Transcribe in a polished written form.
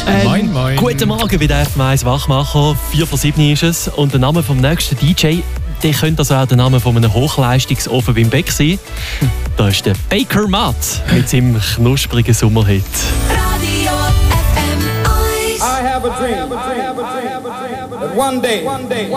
Moin, moin. Guten Morgen bei der FM1 Wachmacher. 6:45 ist es. Und der Name vom nächsten DJ, der könnte also auch der Name von einem Hochleistungsofen beim Beck sein. Da ist der Baker Matt mit seinem knusprigen Sommerhit. Radio FM1. I have a dream that one day